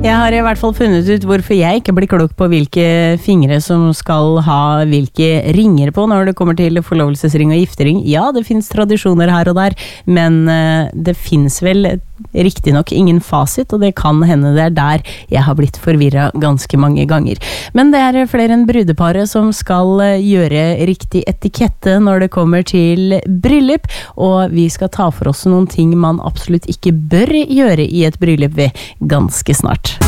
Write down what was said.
Jeg har I hvert fall funnet ut hvorfor jeg ikke blir klok på hvilke fingre som skal ha hvilke ringer på når det kommer til forlovelsesring og giftering. Ja, det finnes tradisjoner her og der, men det finnes vel riktig nok ingen fasit, og det kan hende det der jeg har blitt forvirret ganske mange ganger. Men det flere enn brudeparet som skal gjøre riktig etikette når det kommer til bryllup, og vi skal ta for oss noen ting man absolutt ikke bør gjøre I et bryllup ved ganske snart.